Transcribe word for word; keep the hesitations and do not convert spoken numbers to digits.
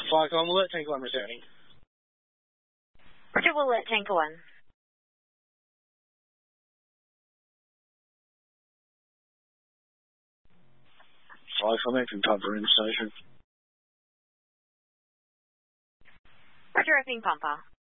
Flight on Willet, Tango one returning. Roger, Willet, Tango one. Flight on Acton, time for in station. Roger, opening pumper.